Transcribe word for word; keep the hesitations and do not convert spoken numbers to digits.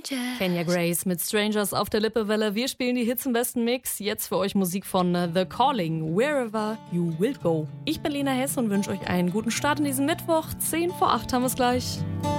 Kenya Grace mit Strangers auf der Lippewelle. Wir spielen die Hits im besten Mix. Jetzt für euch Musik von The Calling, Wherever You Will Go. Ich bin Lena Hess und wünsche euch einen guten Start in diesen Mittwoch. zehn vor acht haben wir es gleich.